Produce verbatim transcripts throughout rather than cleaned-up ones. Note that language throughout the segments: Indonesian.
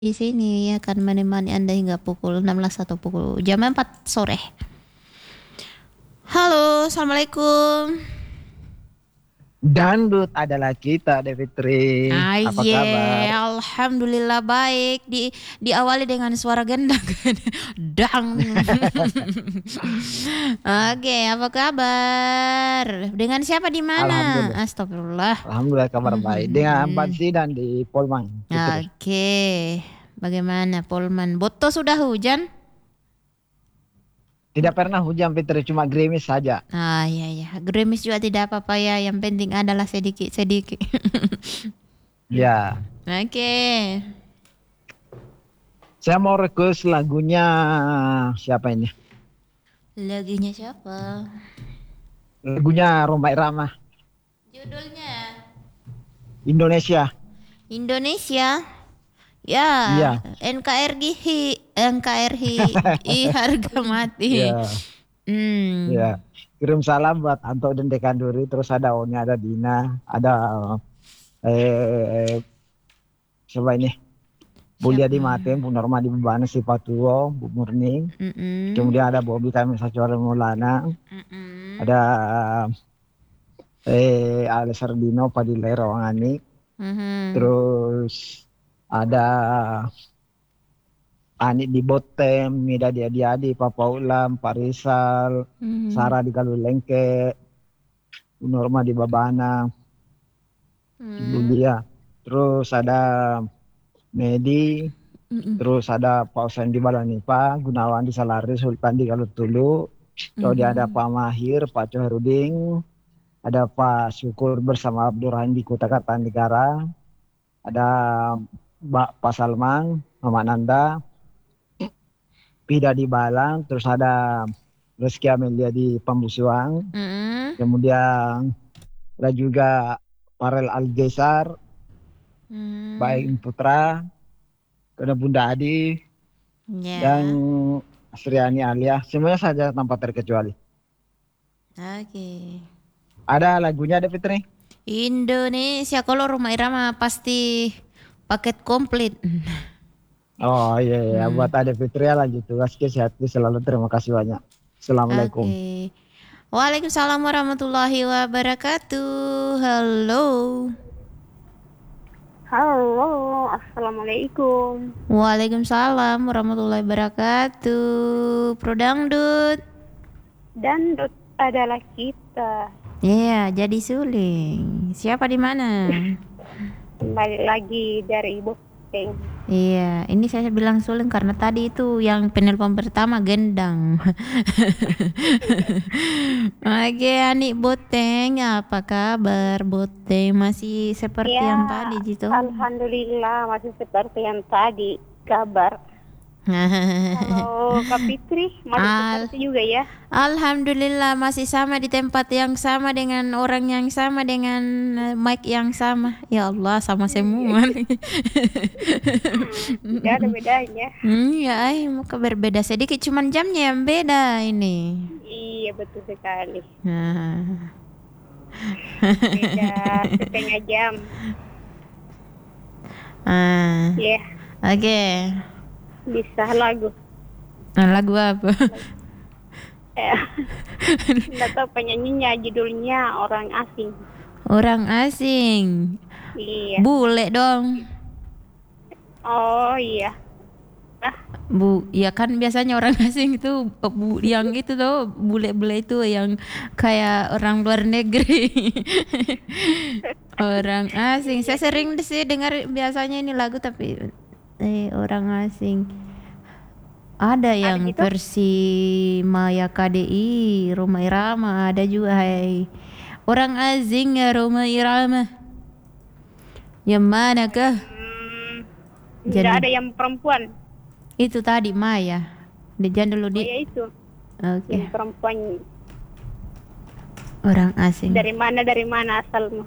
Di sini akan menemani Anda hingga pukul enam belas atau pukul jam empat sore. Halo, Assalamualaikum. Dangdut adalah kita, Devitri. Apa Aye, kabar? alhamdulillah baik. Di diawali dengan suara gendang. Dang. Oke, apa kabar? Dengan siapa di mana? Alhamdulillah. Astagfirullah. Alhamdulillah kabar baik. Dengan Mhm. Bansi dan di Polman, Fitri. Oke, bagaimana Polman? Boto sudah hujan? Tidak pernah hujan, Fitri. Cuma gerimis saja. Ah, iya ya, gerimis juga tidak apa-apa ya. Yang penting adalah sedikit-sedikit. Ya. Oke. Saya mau request lagunya siapa ini? Lagunya siapa? Lagunya Rhoma Irama. Judulnya Indonesia. Indonesia. Ya, Iya. N K R G H, N K R H I harga mati. Iya. Hmm. Iya. Kirim salam buat Anto dan Dekanduri. Terus ada Onya, ada Dina. Ada eh, siapa ini? Bulia Siapa? di Matem, Bu Norma di Bebana, si Patuo, Bu Murni. Mm-mm. Kemudian ada Bobby kami Sacuara Maulana. Mm-mm. Ada eh Ale Sardino, Padilai Rawangani. Mhm. Terus ada Ani di Botem, Mida di Adi-Adi, Papa Ulam, Pak Rizal, Mhm. Sarah di Galulengke, Bu Norma di Babana, Ibu Mhm. Lia. Terus ada Medi, Mhm. terus ada Pak Usain di Balanipa, Gunawan di Salari, Sultan di Galutulu. Kemudian ada Mhm. Pak Mahir, Pak Coheruding, ada Pak Syukur bersama Abdurrahim di Kota Kartanegara, ada Mbak Pak Salman, Mama Nanda, Pida di Balang, terus ada Reski Amelia di Pambusuang, Mhm. kemudian ada juga Farel Algesar, Mhm. Baik Putra, kemudian Bunda Adi, dan Ya. Sriani Alia, semuanya saja tanpa terkecuali. Oke. Ada lagunya ada Fitri? Indonesia kalau Rumah Irama pasti paket komplit. Oh iya, iya. Buat Hmm. Ade Fitria lanjut tugas sehat selalu. Terima kasih banyak. Assalamualaikum. Oke. Waalaikumsalam warahmatullahi wabarakatuh. Halo. Halo, assalamualaikum. Waalaikumsalam warahmatullahi wabarakatuh. Pro Dangdut. Dangdut adalah kita. Iya, jadi suling. Siapa di mana? Kembali lagi dari Bokeng. Iya, ini saya bilang suling karena tadi itu yang penelpon pertama gendang. Oke, Ani Boteng, apa kabar Boteng? Masih seperti Ya, yang tadi gitu? alhamdulillah masih seperti yang tadi kabar. Kalau Kak Fitri masih Al seperti juga ya. Alhamdulillah masih sama di tempat yang sama dengan orang yang sama dengan eh, mic yang sama. Ya Allah, sama semua. Tidak ada bedanya. Hmm, ya, ay, muka berbeda sedikit, cuman jamnya yang beda ini. Iya, betul sekali. Nah. Beda setengah jam. Ah, Ya, oke. bisa lagu. Nah, lagu apa? Eh, Nggak tahu penyanyinya, judulnya Orang Asing. Orang asing. Iya. Bule dong. Oh iya. Ah, Bu, ya kan biasanya orang asing itu bu, yang itu tuh bule-bule itu yang kayak orang luar negeri. Orang asing. Saya iya. sering sih dengar biasanya ini lagu tapi eh, orang asing. Ada Ada yang gitu? versi Maya K D I, Rhoma Irama, ada juga hai. Orang asing ya Rhoma Irama. Yang mana kah? Hmm, nggak Jangan ada yang perempuan. itu tadi Maya. Di jangan dulu Oh di. ya itu, Oke. yang perempuan. Orang asing. Dari mana dari mana asalmu?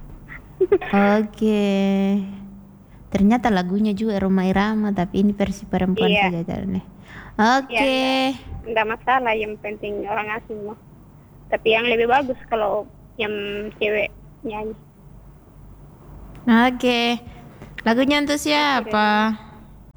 Oke. Ternyata lagunya juga Rhoma Irama tapi ini versi perempuan Iya, saja caranya. ya Oke. nggak nggak masalah. Yang penting orang asing mah. Tapi yang lebih bagus kalau yang cewek nyanyi. Oke. Lagunya untuk siapa?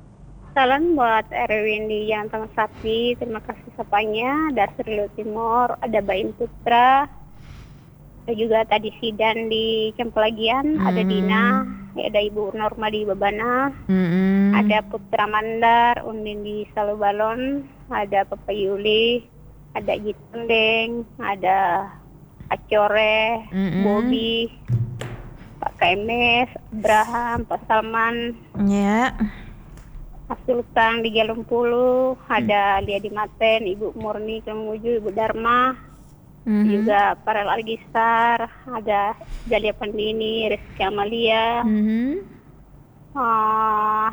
salam buat Erwin di Jalan Taman Sapi. Terima kasih sapanya. Ada Sri Timur, ada Baim Putra. Ada juga tadi Sidan di Cempelagian, Hmm. ada Dina, ada Ibu Norma di Babana, Mm-mm. ada Putra Mandar, Undin di Salubalon, ada Papa Yuli, ada Gitendeng, ada Acore, Mm-mm. Bobby, Pak K M S, Abraham, Pak Salman, Ya. Mas Sultan di Galumpulu, ada Lia di Maten, Ibu Murni Kemuju, Ibu Dharma, Mhm. juga Parel Algistar, ada Jalia Pandini, Rizky Amalia, Mhm. ah,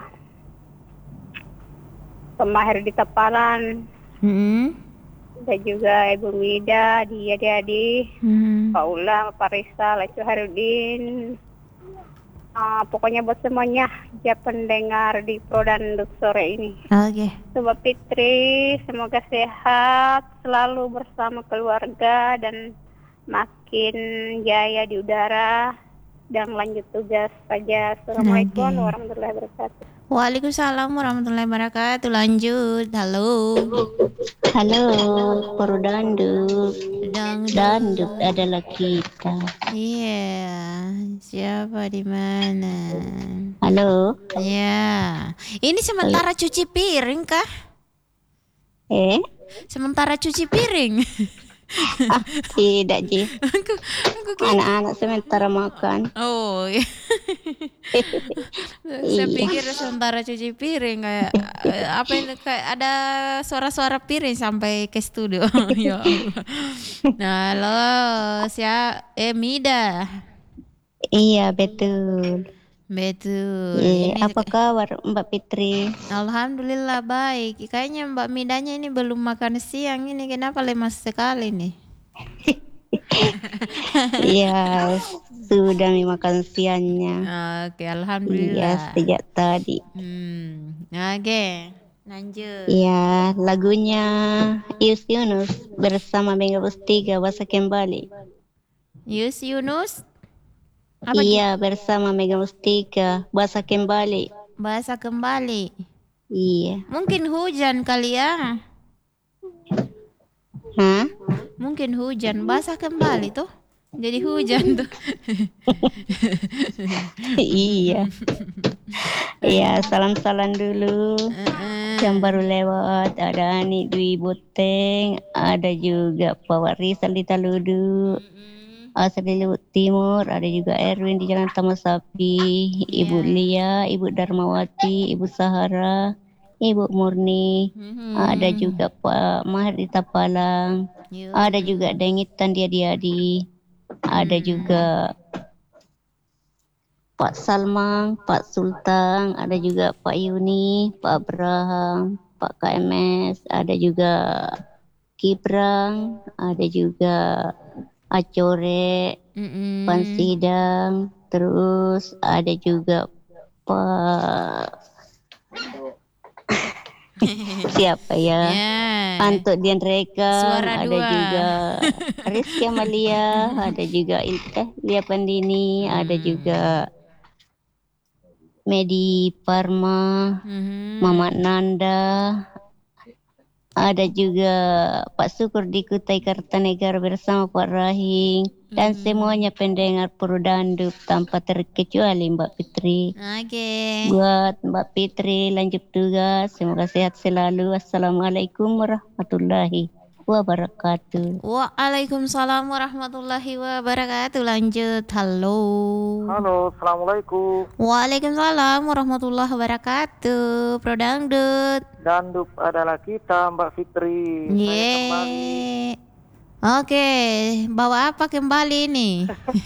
Pemahir di Tapalan, Mhm. ada juga Ibu Mida di Adi-Adi, Mhm. Pak Ulang, Pak Risa, Lecu Harudin, ah, pokoknya buat semuanya ya pendengar di Prodanduk sore ini. Oke. Sobat Fitri, semoga sehat, selalu bersama keluarga dan makin jaya di udara dan lanjut tugas saja. Assalamualaikum Oke. warahmatullahi wabarakatuh. Waalaikumsalam warahmatullahi wabarakatuh. Lanjut. Halo. Halo, Prodanduk. Dangdut. Danduk adalah kita. Iya. Siapa di mana? Halo, Ya. Ini sementara cuci piring kah? eh? Sementara cuci piring. Ah, tidak, Ji. aku aku kira. Anak-anak sementara makan. Oh, iya. Saya Iya. pikir sementara cuci piring kayak eh, apa ini kayak ada suara-suara piring sampai ke studio. Ya Allah. Nah, halo, siapa? Eh, Mida. Iya, betul. Betul. Iya, Ini apa kabar Mbak Fitri? Alhamdulillah baik. Kayaknya Mbak Midanya ini belum makan siang ini. Kenapa lemas sekali nih? Iya, sudah makan siangnya. Oke, Iya, alhamdulillah. sejak tadi. Hmm, oke. Lanjut. Iya, lagunya Yus Yunus bersama Mega Pustiga Bahasa Kembali. Yus Yunus. Apa Iya, bersama Mega Mustika Bahasa Kembali. bahasa kembali? Iya. Mungkin hujan kali ya. Hah? Mungkin hujan bahasa kembali tuh. Jadi hujan tuh. Iya. Iya, salam-salam dulu. Eh, Yang baru lewat ada Ani Dwi Boteng, ada juga Pak Rizal di Taludu, Asal di Luhut Timur, ada juga Erwin di Jalan Taman Sapi, Ibu Lia, Ibu Darmawati, Ibu Sahara, Ibu Murni, mhm. ada juga Pak Mahir di Tapalang, Yuk. ada juga Dengitan dia Adi, ada Hmm. juga Pak Salmang, Pak Sultan, ada juga Pak Yuni, Pak Abraham, Pak K M S, ada juga Kibrang, ada juga Acore, Mm-mm. Pan Sidang, terus ada juga Pak siapa ya? Ya. Antuk Dian Reka, Suara ada dua. juga Rizky Amalia, ada juga Il- eh, Lia Pandini, ada Hmm. juga Medi Parma, Mhm. Mamat Nanda, ada juga Pak Syukur di Kutai Kartanegara bersama Pak Rahing, dan Mhm. semuanya pendengar Prodanduk tanpa terkecuali Mbak Fitri. Oke. Buat Mbak Fitri lanjut tugas, semoga sehat selalu. Assalamualaikum warahmatullahi wabarakatuh. Waalaikumsalam warahmatullahi wabarakatuh. Lanjut. Halo. Halo, Assalamualaikum. Waalaikumsalam warahmatullahi wabarakatuh. Prodangdut. Danduk adalah kita, Mbak Fitri. Saya kembali. Ye. Oke, bawa apa kembali nih?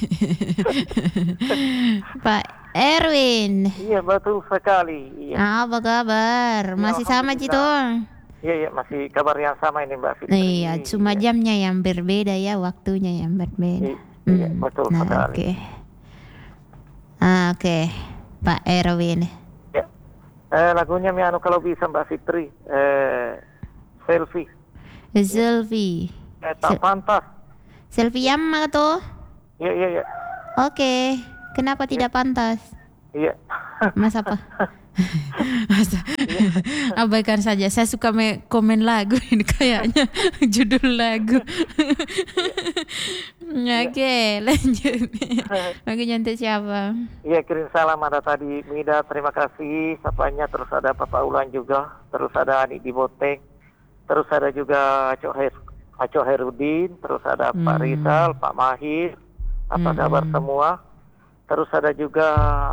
Pak Erwin. Iya, betul sekali. Iya, Apa kabar? Masih sama Cito? iya, iya, masih kabar yang sama ini, Mbak Fitri. Iya, cuma jamnya yang berbeda ya, waktunya yang berbeda. I- Iya, Hmm. betul Nah, sekali. Oke. Ah, Oke, Pak Erwin. Ya. Eh, lagunya Mianu kalau bisa, Mbak Fitri. Eh, selfie. Selfie. Eh, tak Se- pantas. Selfie yang mana tuh? Iya, iya, iya. Oke, kenapa tidak pantas? Iya. Mas apa? Mas, Iya. Abaikan saja. Saya suka me- komen lagu ini kayaknya judul lagu. Oke, lanjut. Lagunya untuk siapa? Iya, kirim salam ada tadi Mida, terima kasih. Sapanya terus ada Papa Ulan juga, terus ada Ani di Boteng, terus ada juga Acok Her Acok Herudin, terus ada Pak Hmm. Rizal, Pak Mahir. Apa Hmm. kabar semua? Terus ada juga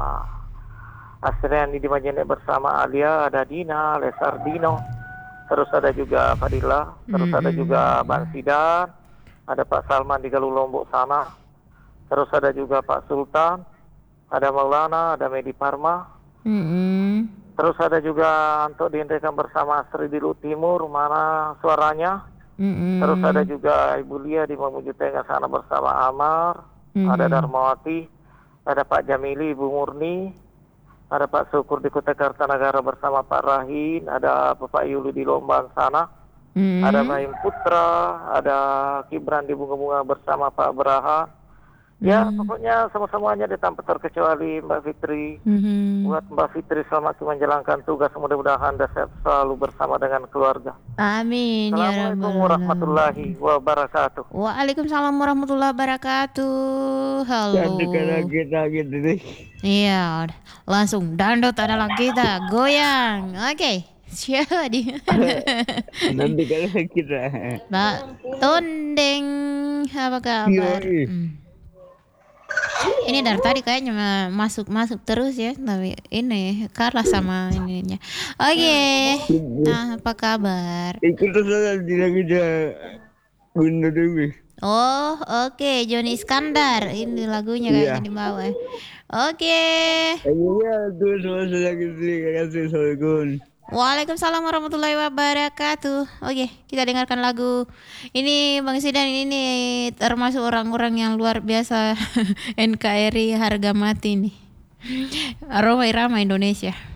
Asriani di Majene bersama Alia, ada Dina, Lesardino. Terus ada juga Fadila, terus ada Hmm. juga Bang Sidan, ada Pak Salman di Galuh Lombok sana. Terus ada juga Pak Sultan, ada Maulana, ada Medi Parma. Mm-mm. Terus ada juga untuk diintekan bersama Asri di Lu Timur, mana suaranya. Mm-mm. Terus ada juga Ibu Lia di Mamuju Tengah sana bersama Amar. Mhm. Ada Darmawati, ada Pak Jamili, Ibu Murni, ada Pak Syukur di Kota Kartanagara bersama Pak Rahin, ada Bapak Yuli di Lombang sana, Mm-mm. ada Baim Putra, ada Kibran di Bunga-Bunga bersama Pak Braha. Ya, Hmm. pokoknya sama-semuanya tanpa terkecuali Mbak Fitri. Mhm. Buat Mbak Fitri selamat menjalankan tugas, mudah-mudahan Anda sehat selalu bersama dengan keluarga. Amin ya Assalamualaikum rabbal alamin. warahmatullahi wabarakatuh. Waalaikumsalam warahmatullahi wabarakatuh. Halo. Cantik kita gitu deh. Iya, udah. Langsung download adalah kita goyang. Oke, siapa di? Nanti kalau kita. Mbak Tondeng, apa kabar? Yoi. Hmm. Ini dari tadi kayaknya ma- masuk masuk terus ya, tapi ini kalah sama ininya. Oke, nah apa kabar? Ikut saja tidak kita guna dulu. Oh, oke, Joni Iskandar. Ini lagunya Iya. kayaknya di bawah. Oke. Iya, tuh sama saja kita kasih sorgun. Waalaikumsalam warahmatullahi wabarakatuh. Oke, kita dengarkan lagu ini Bang Sidan. Ini termasuk orang-orang yang luar biasa N K R I harga mati nih. Aroma Irama Indonesia.